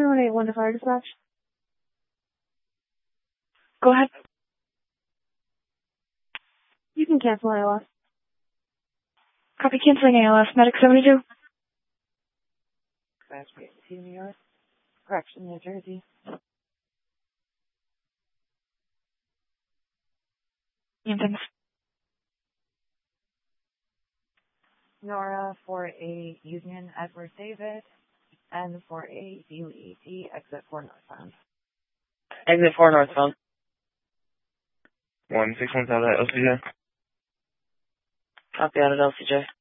981 to fire dispatch. Go ahead. You can cancel ALS. Copy, canceling ALS. Medic 72. Dispatch to New York. Correction, New Jersey. Thanks. Nora 4A Union Edward David and 4A BLET exit 4 northbound. Exit 4 northbound. 161 out at LCJ. Copy out at LCJ.